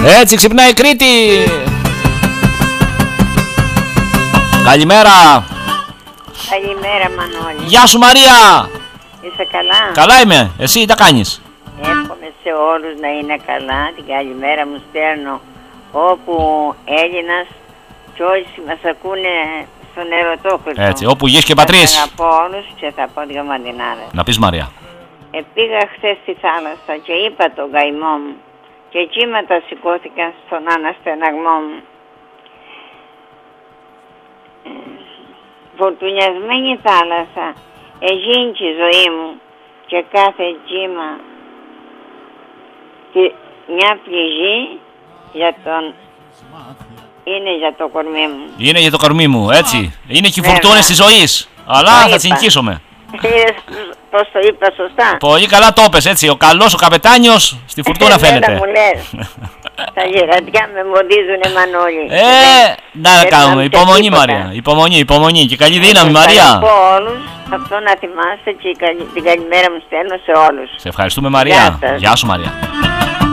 Έτσι ξυπνάει η Κρήτη. Καλημέρα. Καλημέρα Μανώλη. Γεια σου Μαρία. Είσαι καλά? Καλά είμαι. Εσύ τι κάνεις? Εύχομαι σε όλους να είναι καλά. Την καλημέρα μου στέλνω όπου Έλληνας και όσοι μας ακούνε στον ερωτόκοσμο. Έτσι, όπου γης και πατρίς. Θα αγαπώ όλους και θα πω δυο μαντινάδες. Να πεις Μαρία. Πήγα χθες στη θάλασσα και είπα τον καημό μου και κύματα σηκώθηκαν στον αναστεναγμό μου. Φορτουνιασμένη θάλασσα έγινε και η ζωή μου και κάθε κύμα και μια πληγή για τον... είναι για το κορμί μου. Είναι για το κορμί μου, έτσι. Είναι και οι φορτούνες της ζωής. Αλλά θα τις νικήσουμε. Πώς το είπα σωστά? Πολύ καλά το είπες, έτσι. Ο καλός ο καπετάνιος στη φουρτούνα φαίνεται. Μου λες. Τα γερατιά με εμποδίζουνε Μανώλη. Να κάνουμε. Υπομονή Μαρία. Υπομονή. Και καλή δύναμη Μαρία. Θα πω όλους, αυτό να θυμάστε και την καλημέρα μου στέλνω σε όλους. Σε ευχαριστούμε Μαρία. Γεια σου Μαρία.